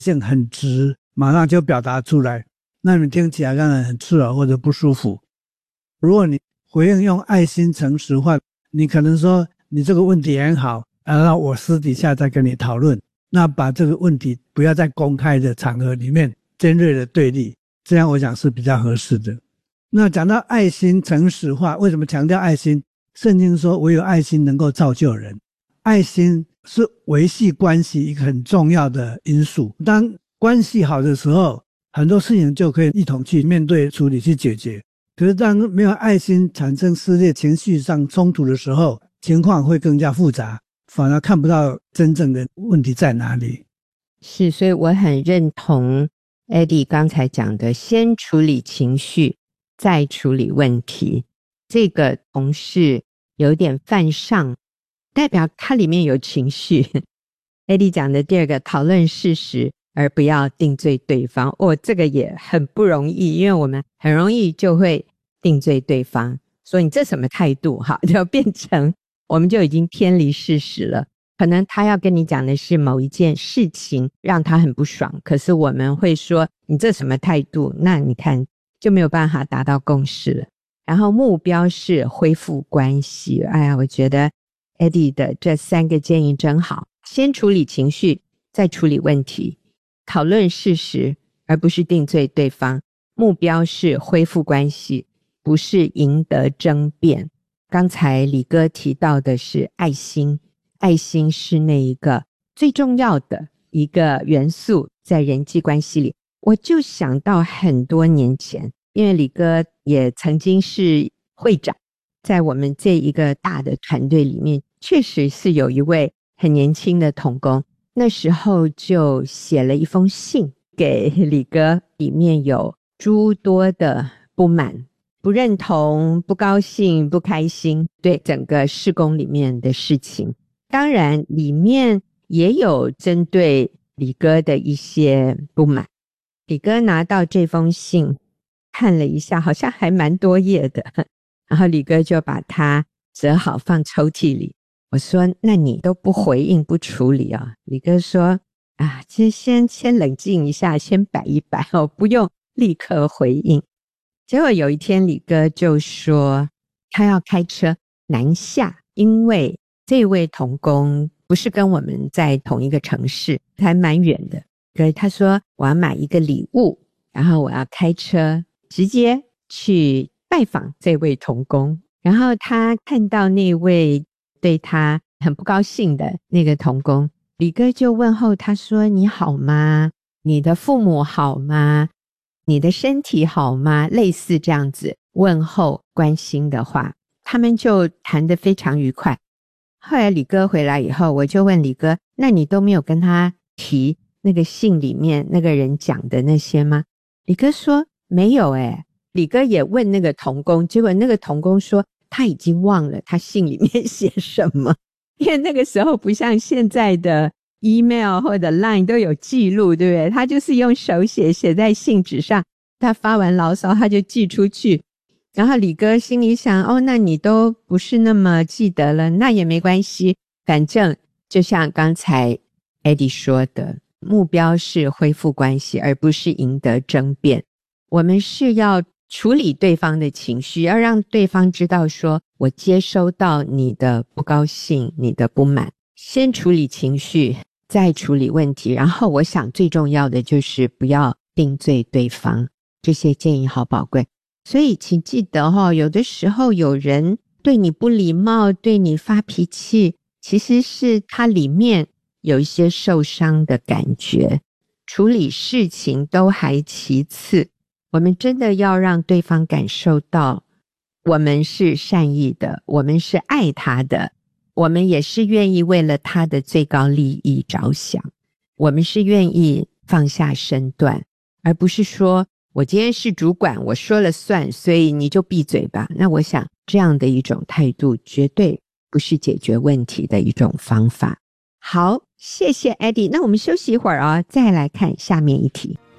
性很直，马上就表达出来，那你听起来让人很刺耳或者不舒服。如果你回应用爱心诚实话，你可能说你这个问题很好，然后我私底下再跟你讨论，那把这个问题不要在公开的场合里面尖锐的对立，这样我想是比较合适的。那讲到爱心诚实话，为什么强调爱心？圣经说唯有爱心能够造就人，爱心是维系关系一个很重要的因素。当关系好的时候，很多事情就可以一同去面对处理去解决。可是当没有爱心产生撕裂情绪上冲突的时候，情况会更加复杂，反而看不到真正的问题在哪里。 是，所以我很认同 Eddie 刚才讲的，先处理情绪再处理问题。这个同事有点犯上，代表他里面有情绪。Eddie 讲的第二个，讨论事实而不要定罪对方。这个也很不容易，因为我们很容易就会定罪对方，说你这什么态度，好，就变成我们就已经偏离事实了。可能他要跟你讲的是某一件事情让他很不爽，可是我们会说你这什么态度，那你看就没有办法达到共识了。然后目标是恢复关系。我觉得 Eddie 的这3个建议真好，先处理情绪再处理问题，讨论事实而不是定罪对方，目标是恢复关系，不是赢得争辩。刚才李哥提到的是爱心，爱心是那一个最重要的一个元素在人际关系里。我就想到很多年前，因为李哥也曾经是会长，在我们这一个大的团队里面，确实是有一位很年轻的同工，那时候就写了一封信给李哥，里面有诸多的不满、不认同、不高兴、不开心，对整个事工里面的事情。当然里面也有针对李哥的一些不满。李哥拿到这封信看了一下，好像还蛮多页的，然后李哥就把它折好放抽屉里。我说那你都不回应不处理啊？李哥说先冷静一下，先摆一摆不用立刻回应。结果有一天李哥就说他要开车南下，因为这位同工不是跟我们在同一个城市，还蛮远的。可是他说我要买一个礼物，然后我要开车直接去拜访这位同工。然后他看到那位对他很不高兴的那个同工，李哥就问候他说你好吗？你的父母好吗？你的身体好吗？类似这样子问候关心的话，他们就谈得非常愉快。后来李哥回来以后，我就问李哥，那你都没有跟他提那个信里面那个人讲的那些吗？李哥说没有李哥也问那个同工，结果那个同工说他已经忘了他信里面写什么，因为那个时候不像现在的 email 或者 line 都有记录，对不对？他就是用手写在信纸上，他发完牢骚他就寄出去。然后李哥心里想那你都不是那么记得了，那也没关系，反正就像刚才 Eddie 说的，目标是恢复关系而不是赢得争辩。我们是要处理对方的情绪，要让对方知道说我接收到你的不高兴，你的不满，先处理情绪再处理问题。然后我想最重要的就是不要定罪对方，这些建议好宝贵。所以请记得有的时候有人对你不礼貌，对你发脾气，其实是他里面有一些受伤的感觉。处理事情都还其次，我们真的要让对方感受到我们是善意的，我们是爱他的，我们也是愿意为了他的最高利益着想，我们是愿意放下身段，而不是说我今天是主管，我说了算，所以你就闭嘴吧。那我想这样的一种态度绝对不是解决问题的一种方法。好，谢谢 Eddie， 那我们休息一会儿再来看下面一题。